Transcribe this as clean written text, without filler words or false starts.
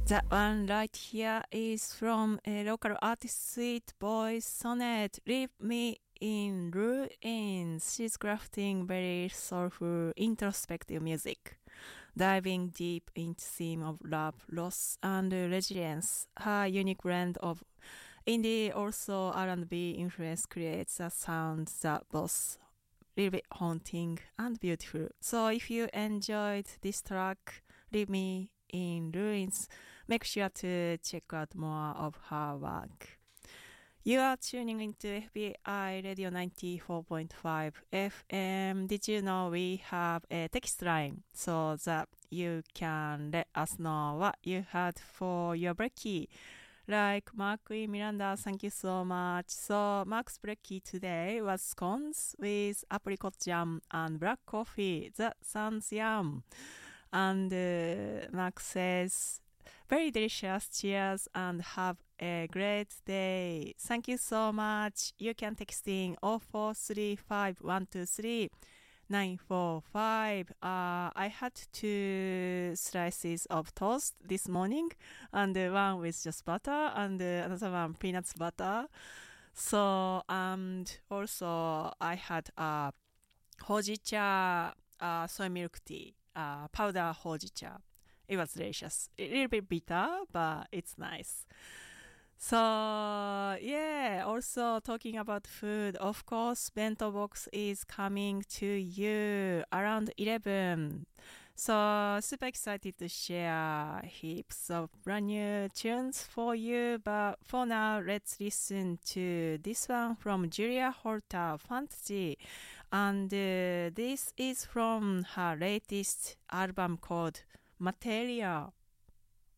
That one right here is from a local artist Sweet Boy Sonnet. Leave me in ruins. She's crafting very soulful, introspective music, diving deep into theme of love, loss, and resilience. Her unique blend of indie, also R&B influence creates a sound that both little bit haunting and beautiful. So if you enjoyed this track, Leave Me in Ruins, make sure to check out more of her work. You are tuning into FBI Radio 94.5 FM. Did you know we have a text line so that you can let us know what you had for your brekkie? Like Mark Miranda, thank you so much. So Mark's brekkie today was scones with apricot jam and black coffee. That sounds yum. And Mark says, very delicious. Cheers and have a great day. Thank you so much. You can text in 0435123945. I had 2 slices of toast this morning, and one with just butter, and another one peanuts butter. So, and also I had hojicha soy milk tea, powder hojicha. It was delicious. A little bit bitter, but it's nice. So, yeah, also talking about food, of course, Bento Box is coming to you around 11. So, super excited to share heaps of brand new tunes for you. But for now, let's listen to this one from Julia Holter, Fantasy. And this is from her latest album called Materia.